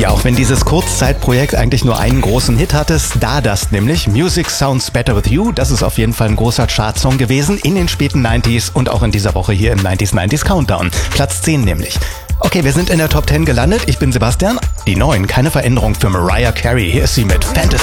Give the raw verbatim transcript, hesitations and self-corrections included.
Ja, auch wenn dieses Kurzzeitprojekt eigentlich nur einen großen Hit hatte, Stardust nämlich, Music Sounds Better With You, das ist auf jeden Fall ein großer Chartsong gewesen in den späten neunziger und auch in dieser Woche hier im neunzig neunzig Countdown. Platz zehn nämlich. Okay, wir sind in der Top zehn gelandet. Ich bin Sebastian. Die neun, keine Veränderung für Mariah Carey. Hier ist sie mit Fantasy.